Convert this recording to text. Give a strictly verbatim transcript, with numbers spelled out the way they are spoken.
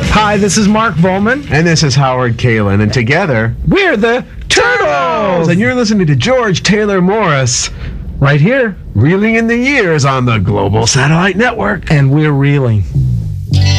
Hi, this is Mark Volman. And this is Howard Kalin. And together, we're the Turtles! And you're listening to George Taylor Morris. Right here. Reeling in the Years on the Global Satellite Network. And we're reeling.